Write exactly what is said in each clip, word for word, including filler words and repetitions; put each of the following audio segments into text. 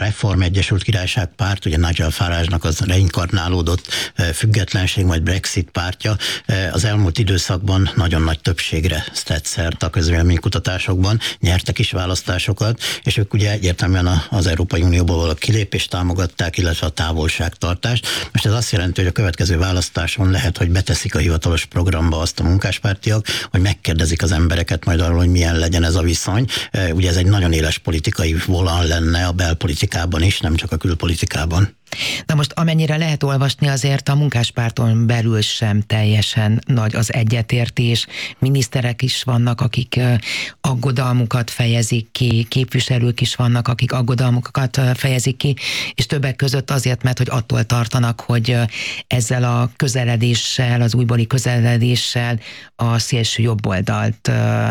Reform Egyesült Királyság párt, ugye Nigel Farage-nak az reinkarnálódott függetlenség, majd Brexit pártja az elmúlt időszakban nagyon nagy többségre tett szert a közvéleménykutatásokban, nyertek is választásokat, és ők ugye egyértelműen az Európai Unióból való kilépést támogatták, illetve a távolságtartást. Most ez azt jelenti, hogy a következő választáson lehet, hogy beteszik a hivatalos programba azt a munkáspártiak, hogy megkérdezik az embereket majd arról, hogy milyen legyen ez a viszony. Ugye ez egy nagyon éles politikai volan lenne a belpolitikában is, nem csak a külpolitikában. Na most amennyire lehet olvasni, azért a munkáspárton belül sem teljesen nagy az egyetértés. Miniszterek is vannak, akik aggodalmukat fejezik ki, képviselők is vannak, akik aggodalmukat fejezik ki, és többek között azért, mert hogy attól tartanak, hogy ezzel a közeledéssel, az újbóli közeledéssel a szélső jobboldalt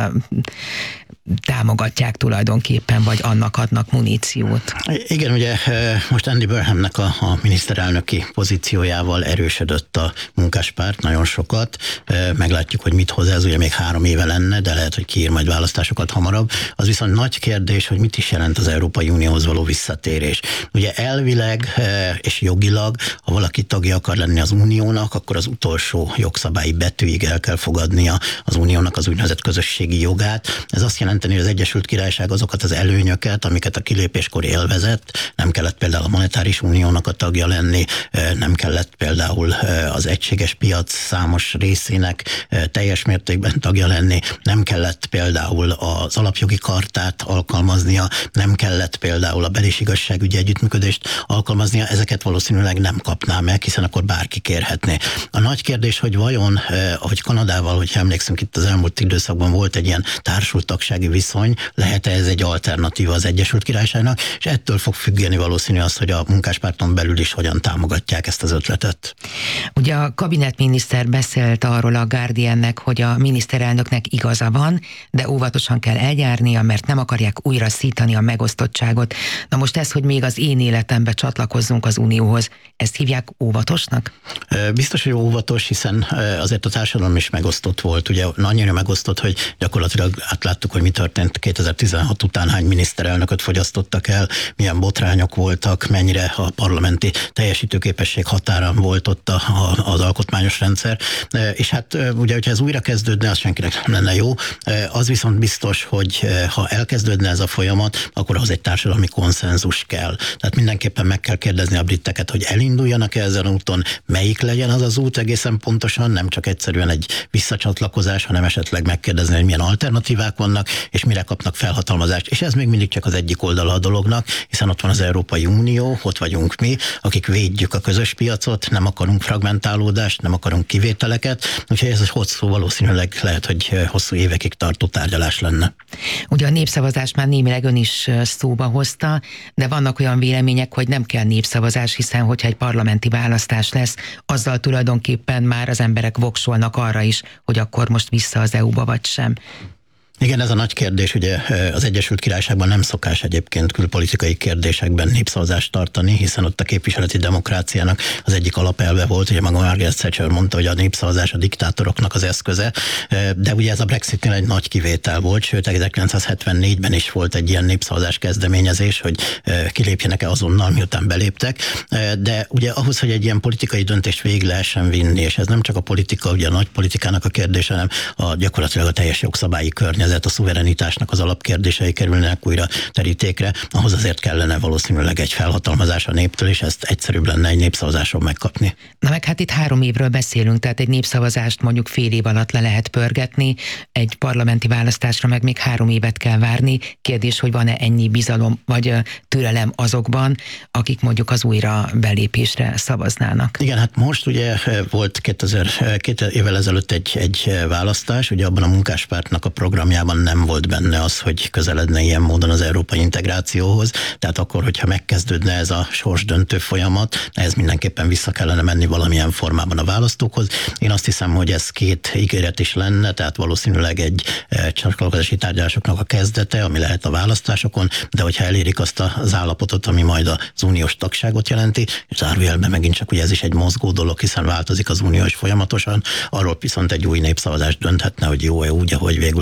támogatják tulajdonképpen, vagy annak adnak muníciót. Igen, ugye most Andy Burnhamnek a, a miniszterelnöki pozíciójával erősödött a munkáspárt nagyon sokat. Meglátjuk, hogy mit hoz ez, ugye még három éve lenne, de lehet, hogy kiír majd választásokat hamarabb. Az viszont nagy kérdés, hogy mit is jelent az Európai Unióhoz való visszatérés. Ugye elvileg és jogilag, ha valaki tagja akar lenni az uniónak, akkor az utolsó jogszabályi betűig el kell fogadnia az uniónak az úgynevezett közösségi jogát. Ez azt jelenti, hogy az Egyesült Királyság azokat az előnyöket, amiket a kilépéskor élvezett, nem kellett például a monetáris uniónak a tagja lenni, nem kellett például az egységes piac számos részének teljes mértékben tagja lenni, nem kellett például az alapjogi kartát alkalmaznia, nem kellett például a bel- és igazságügyi együttműködést alkalmaznia, ezeket valószínűleg nem kapná meg, hiszen akkor bárki kérhetné. A nagy kérdés, hogy vajon, ahogy Kanadával, hogyha emlékszünk, itt az elmúlt időszakban volt egy ilyen társultagsági viszony, lehet-e ez egy alternatíva az Egyesült Királyságnak, és ettől fog függeni valószínű az, hogy a munkáspárton belül is hogyan támogatják ezt az ötletet. Ugye a kabinetminiszter beszélt arról a Guardiannek, hogy a miniszterelnöknek igaza van, de óvatosan kell eljárnia, mert nem akarják újra szítani a megosztottságot. Na most ez, hogy még az én életembe csatlakozzunk az Unióhoz, ezt hívják óvatosnak? Biztos, hogy óvatos, hiszen azért a társadalom is megosztott volt. Ugye annyira megosztott, hogy gyakorlatilag átláttuk, hogy mi történt kétezer-tizenhat után, hány miniszterelnököt fogyasztottak el, milyen botrányok voltak, mennyire a parlamenti teljesítőképesség határán volt ott a, a, az alkotmányos rendszer. És hát ugye, hogyha ez újra kezdődne, az senkinek nem lenne jó. Az viszont biztos, hogy ha elkezdődne ez a folyamat, akkor ahhoz egy társadalmi konszenzus kell. Tehát mindenképpen meg kell kérdezni a briteket, hogy elinduljanak-e ezen úton, melyik legyen az az út egészen pontosan, nem csak egyszerűen egy visszacsatlakozás, hanem esetleg megkérdezni, hogy milyen alternatívák vannak, és mire kapnak felhatalmazást. És ez még mindig csak az egyik oldala a dolognak, hiszen ott van az Európai Unió, ott vagyunk mi, akik védjük a közös piacot, nem akarunk fragmentálódást, nem akarunk kivételeket, úgyhogy ez hosszú, valószínűleg lehet, hogy hosszú évekig tartó tárgyalás lenne. Ugye a népszavazás már némileg ön is szóba hozta, de vannak olyan vélemények, hogy nem kell népszavazás, hiszen hogyha egy parlamenti választás lesz, azzal tulajdonképpen már az emberek voksolnak arra is, hogy akkor most vissza az é u-ba vagy sem. Igen, ez a nagy kérdés, ugye az Egyesült Királyságban nem szokás egyébként külpolitikai kérdésekben népszavazást tartani, hiszen ott a képviseleti demokráciának az egyik alapelve volt, ugye maga Margaret Thatcher mondta, hogy a népszavazás a diktátoroknak az eszköze, de ugye ez a Brexitnél egy nagy kivétel volt, sőt ezerkilencszázhetvennégyben is volt egy ilyen népszavazás kezdeményezés, hogy kilépjenek-e azonnal, miután beléptek, de ugye ahhoz, hogy egy ilyen politikai döntést végig lehessen vinni, és ez nem csak a politika, ugye a nagy politikának a kérdése, hanem a gyakorlatilag a teljes jogszabályi környezet, a szuverenitásnak az alapkérdései kerülnek újra terítékre, ahhoz azért kellene valószínűleg egy felhatalmazás a néptől, és ezt egyszerűbb lenne egy népszavazáson megkapni. Na meg hát itt három évről beszélünk, tehát egy népszavazást mondjuk fél év alatt le lehet pörgetni, egy parlamenti választásra meg még három évet kell várni. Kérdés, hogy van-e ennyi bizalom vagy türelem azokban, akik mondjuk az újra belépésre szavaznának. Igen, hát most ugye volt kétezer, két évvel ezelőtt egy, egy választás, ugye abban a munkáspártnak a programja nem volt benne az, hogy közeledne ilyen módon az európai integrációhoz, tehát akkor, hogyha megkezdődne ez a sorsdöntő folyamat, ez mindenképpen vissza kellene menni valamilyen formában a választókhoz. Én azt hiszem, hogy ez két ígéret is lenne, tehát valószínűleg egy csatlakozási tárgyalásoknak a kezdete, ami lehet a választásokon, de hogyha elérik azt az állapotot, ami majd az uniós tagságot jelenti, és zárójelben megint csak ugye ez is egy mozgó dolog, hiszen változik az unió is folyamatosan, arról viszont egy új népszavazás dönthetne, hogy jó-e úgy, ahogy végül letárgyalják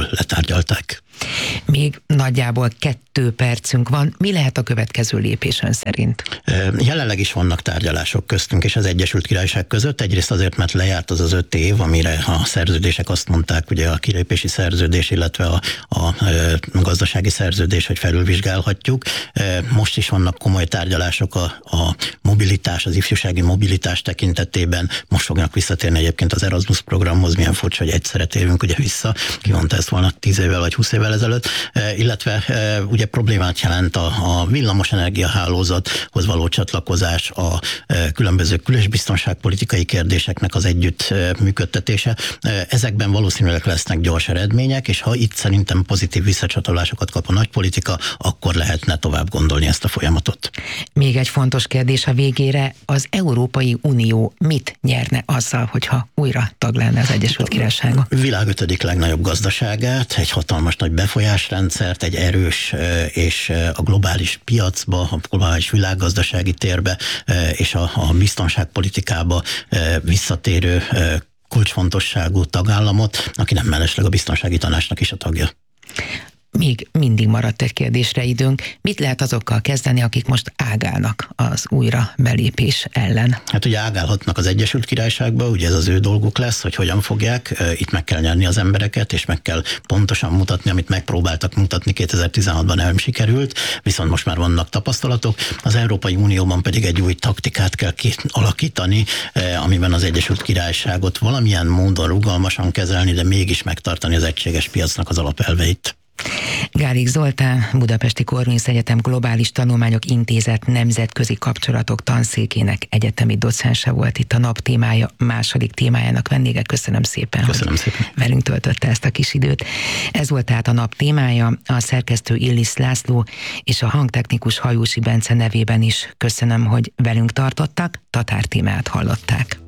tárgyalták. Még nagyjából kettő percünk van. Mi lehet a következő lépés ön szerint? Jelenleg is vannak tárgyalások köztünk és az Egyesült Királyság között. Egyrészt azért, mert lejárt az az öt év, amire a szerződések azt mondták, ugye a kilépési szerződés, illetve a, a, a gazdasági szerződés, hogy felülvizsgálhatjuk. Most is vannak komoly tárgyalások a, a mobilitás, az ifjúsági mobilitás tekintetében. Most fognak visszatérni egyébként az Erasmus programhoz, milyen furcsa, hogy egyszerre térünk ugye vissza. Ki mondta ezt volna tíz évvel vagy húsz évvel ezelőtt, illetve ugye problémát jelent a, a villamosenergia hálózathoz való csatlakozás, a különböző kül- és biztonságpolitikai kérdéseknek az együtt működtetése. Ezekben valószínűleg lesznek gyors eredmények, és ha itt szerintem pozitív visszacsatolásokat kap a nagypolitika, akkor lehetne tovább gondolni ezt a folyamatot. Még egy fontos kérdés a végére, az Európai Unió mit nyerne azzal, hogyha újra tag lenne az Egyesült Királysága? Világ ötödik legnagyobb gazdaságát, egy hatalmas nagy befolyásrendszert, egy erős és a globális piacba, a globális világgazdasági térbe és a, a biztonságpolitikába visszatérő kulcsfontosságú tagállamot, aki nem mellesleg a biztonsági tanácsnak is a tagja. Még mindig maradt egy kérdésre időnk. Mit lehet azokkal kezdeni, akik most ágálnak az újra belépés ellen? Hát ugye ágálhatnak az Egyesült Királyságba, ugye ez az ő dolguk lesz, hogy hogyan fogják. Itt meg kell nyerni az embereket, és meg kell pontosan mutatni, amit megpróbáltak mutatni kétezer-tizenhatban, nem sikerült, viszont most már vannak tapasztalatok. Az Európai Unióban pedig egy új taktikát kell alakítani, amiben az Egyesült Királyságot valamilyen módon rugalmasan kezelni, de mégis megtartani az egységes piacnak az alapelveit. Gálik Zoltán, Budapesti Corvinus Egyetem Globális Tanulmányok Intézet nemzetközi kapcsolatok tanszékének egyetemi docense volt itt a nap témája, második témájának vendége. Köszönöm szépen, Köszönöm hogy szépen. velünk töltötte ezt a kis időt. Ez volt tehát a nap témája, a szerkesztő Illis László és a hangtechnikus Hajósi Bence nevében is köszönöm, hogy velünk tartottak, Tatár témát hallották.